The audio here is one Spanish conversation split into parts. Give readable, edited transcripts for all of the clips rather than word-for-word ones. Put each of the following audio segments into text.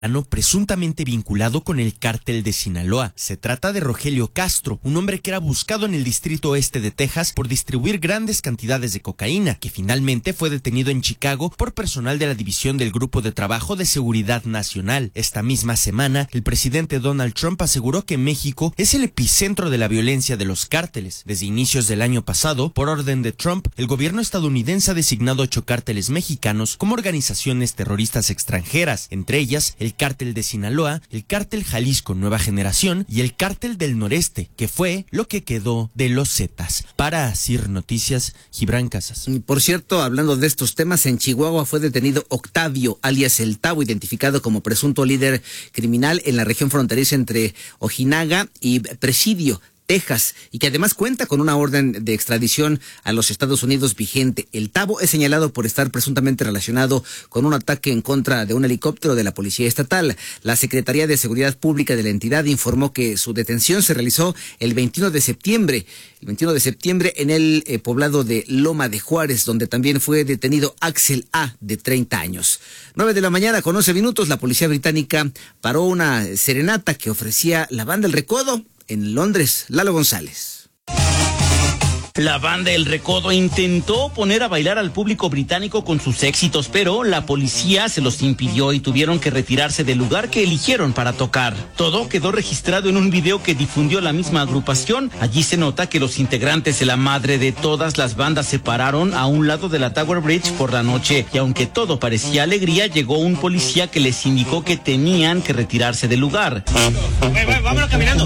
presuntamente vinculado con el cártel de Sinaloa. Se trata de Rogelio Castro, un hombre que era buscado en el distrito oeste de Texas por distribuir grandes cantidades de cocaína, que finalmente fue detenido en Chicago por personal de la División del Grupo de Trabajo de Seguridad Nacional. Esta misma semana, el presidente Donald Trump aseguró que México es el epicentro de la violencia de los cárteles. Desde inicios del año pasado, por orden de Trump, el gobierno estadounidense ha designado 8 cárteles mexicanos como organizaciones terroristas extranjeras, entre ellas el Cártel de Sinaloa, el Cártel Jalisco Nueva Generación y el Cártel del Noreste, que fue lo que quedó de los Zetas. Para Asir Noticias, Gibran Casas. Por cierto, hablando de estos temas, en Chihuahua fue detenido Octavio, alias El Tavo, identificado como presunto líder criminal en la región fronteriza entre Ojinaga y Presidio, Texas, y que además cuenta con una orden de extradición a los Estados Unidos vigente. El Tavo es señalado por estar presuntamente relacionado con un ataque en contra de un helicóptero de la Policía Estatal. La Secretaría de Seguridad Pública de la entidad informó que su detención se realizó el 21 de septiembre en el poblado de Loma de Juárez, donde también fue detenido Axel A., de 30 años. 9 de la mañana con 11 minutos, la policía británica paró una serenata que ofrecía la banda El Recodo en Londres. Lalo González. La banda El Recodo intentó poner a bailar al público británico con sus éxitos, pero la policía se los impidió y tuvieron que retirarse del lugar que eligieron para tocar. Todo quedó registrado en un video que difundió la misma agrupación. Allí se nota que los integrantes de la madre de todas las bandas se pararon a un lado de la Tower Bridge por la noche, y aunque todo parecía alegría, llegó un policía que les indicó que tenían que retirarse del lugar. Vámonos caminando.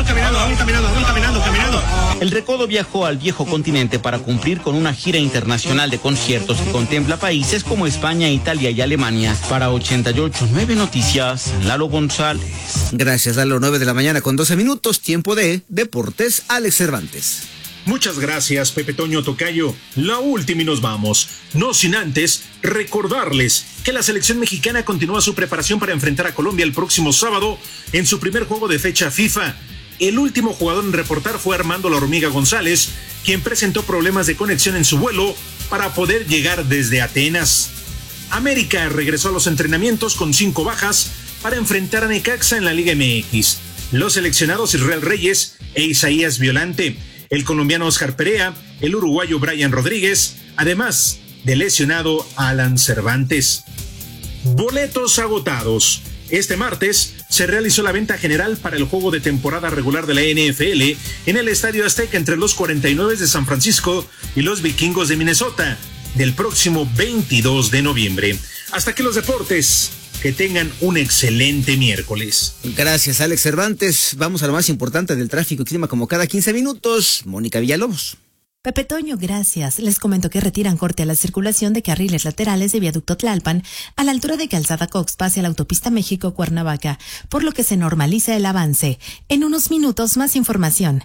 El Recodo viajó al viejo continente para cumplir con una gira internacional de conciertos que contempla países como España, Italia y Alemania. Para 88.9 Noticias, Lalo González. Gracias, Lalo. 9 de la mañana con 12 minutos, tiempo de Deportes, Alex Cervantes. Muchas gracias, Pepe Toño Tocayo. La última y nos vamos. No sin antes recordarles que la selección mexicana continúa su preparación para enfrentar a Colombia el próximo sábado en su primer juego de fecha FIFA. El último jugador en reportar fue Armando La Hormiga González, quien presentó problemas de conexión en su vuelo para poder llegar desde Atenas. América regresó a los entrenamientos con 5 bajas para enfrentar a Necaxa en la Liga MX. Los seleccionados Israel Reyes e Isaías Violante, el colombiano Oscar Perea, el uruguayo Brian Rodríguez, además del lesionado Alan Cervantes. Boletos agotados. Este martes se realizó la venta general para el juego de temporada regular de la NFL en el Estadio Azteca entre los 49 de San Francisco y los Vikingos de Minnesota del próximo 22 de noviembre. Hasta aquí los deportes. Que tengan un excelente miércoles. Gracias, Alex Cervantes. Vamos a lo más importante del tráfico y clima como cada 15 minutos. Mónica Villalobos. Pepe Toño, gracias. Les comento que retiran corte a la circulación de carriles laterales de Viaducto Tlalpan a la altura de Calzada Cox hacia la autopista México-Cuernavaca, por lo que se normaliza el avance. En unos minutos más información.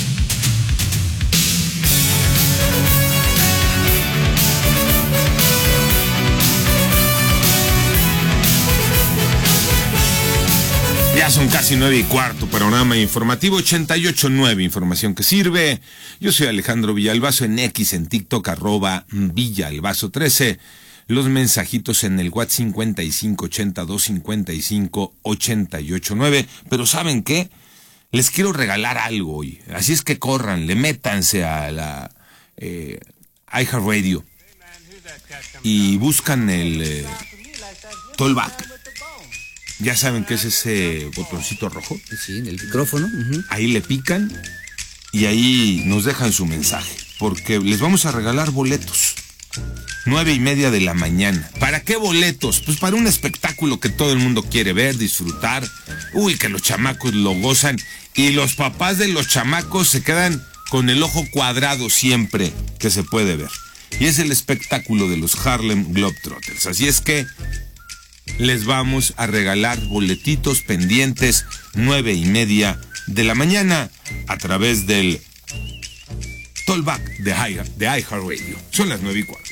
Ya son casi 9:15, panorama informativo 88.9, información que sirve. Yo soy Alejandro Villalbazo en X, en TikTok, @Villalbazo13. Los mensajitos en el WhatsApp 5582558889. Pero ¿saben qué? Les quiero regalar algo hoy. Así es que corran, métanse a la iHeartRadio y buscan el Tollback. Ya saben qué es ese botoncito rojo. Sí, en el micrófono. Ahí le pican y ahí nos dejan su mensaje, porque les vamos a regalar boletos. 9:30 de la mañana. ¿Para qué boletos? Pues para un espectáculo que todo el mundo quiere ver, disfrutar. Uy, que los chamacos lo gozan. Y los papás de los chamacos se quedan con el ojo cuadrado siempre que se puede ver. Y es el espectáculo de los Harlem Globetrotters. Así es que les vamos a regalar boletitos pendientes 9:30 de la mañana a través del Tollback de iHeartRadio. Son las 9:04.